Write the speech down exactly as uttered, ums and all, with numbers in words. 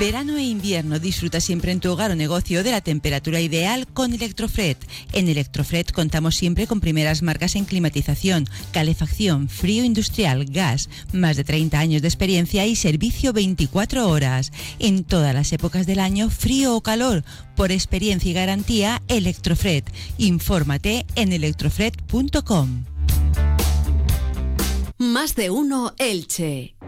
Verano e invierno, disfruta siempre en tu hogar o negocio de la temperatura ideal con Electrofred. En Electrofred contamos siempre con primeras marcas en climatización, calefacción, frío industrial, gas, más de treinta años de experiencia y servicio veinticuatro horas. En todas las épocas del año, frío o calor, por experiencia y garantía, Electrofred. Infórmate en electrofred punto com. Más de uno Elche.